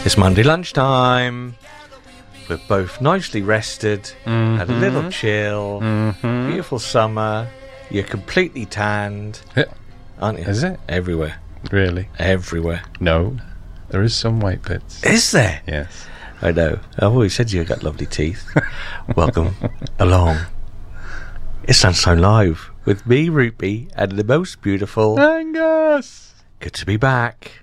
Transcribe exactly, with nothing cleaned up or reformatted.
It's Monday lunchtime. We're both nicely rested, Mm-hmm. had a little chill, Mm-hmm. beautiful summer. You're completely tanned, Yeah. aren't you? Is it? Everywhere. Really? Everywhere. No. There is some white bits. Is there? Yes. I know. I've always said you got lovely teeth. Welcome along. It's Lunchtime Live with me, Rupee, and the most beautiful Angus! Good to be back.